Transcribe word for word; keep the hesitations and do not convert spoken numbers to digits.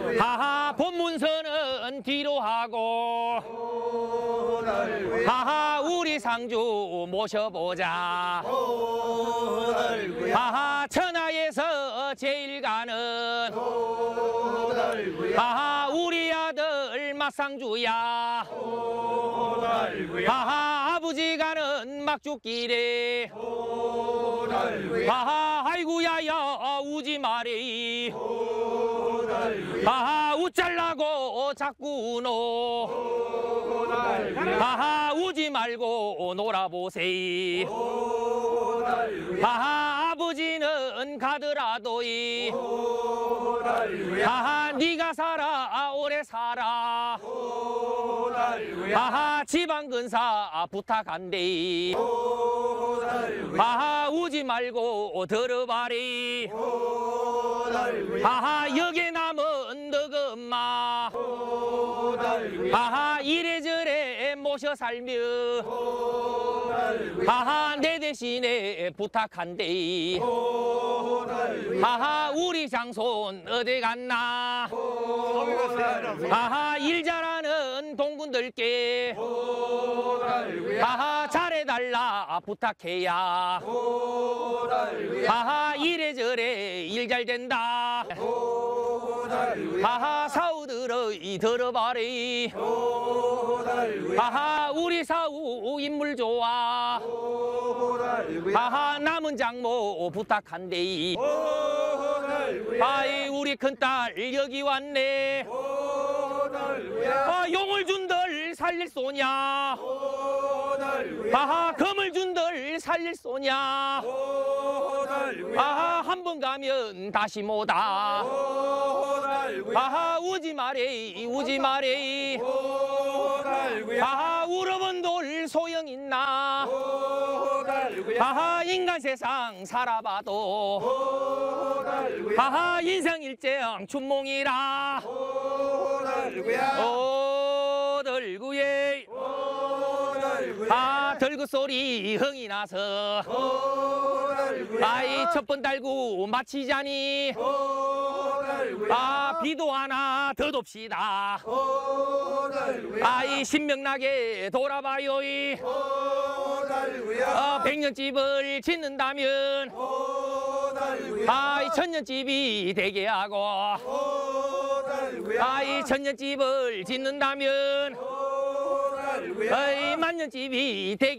하하 본문서는 뒤로 하고 하하 우리 상주 모셔보자. 하하 천하에서 제일 가는 하하 우리 아들 막상주야. 하하 아버지 가는 막죽길에 하하 아이고야야 우지 말이. 하하 웃잘라고 자꾸 우노. 하하 우지 말고 놀아보세요. 하하 아버지는 가더라도이 하하 네가 살아 오래 살아. 하하 지방 근사 부탁한대. 하하 우지 말고 들어봐리. 하하 여기 남은 너그 엄마. 하하 이래저래 모셔 살며 하하 내 대신에 부탁한대. 하하 우리 장손 어디 갔나. 하하 일 잘하는 동군들께 하하 잘해달라 부탁해야. 하하 이래저래 일 잘 된다. 하하 사우들어 이 들어봐리. 하하 우리 사우 인물 좋아. 하하 남은 장모 부탁한대. 아이 우리 큰딸 여기 왔네. 아 용을 준들 살릴 소냐. 하하 금을 준들 살릴 소냐. 아하 한 번 가면 다시 못와. 아하 우지 마래 우지 마래. 아하 울어본 돌 소용 있나. 아하 인간 세상 살아봐도 아하 인생 일정 춘몽이라. 오들구예 아 들구 소리 흥이 나서 아이 첩번 달고 마치자니. 아 비도 하나 더 돕시다. 아이 신명나게 돌아봐요. 아 백년집을 짓는다면 아이 천년집이 되게 하고 아이 천년집을 짓는다면 아이 만년집이 되게